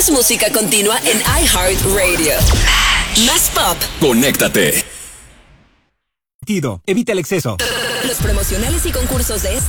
Más música continua en iHeartRadio. Más pop. Conéctate. Evita el exceso. Los promocionales y concursos de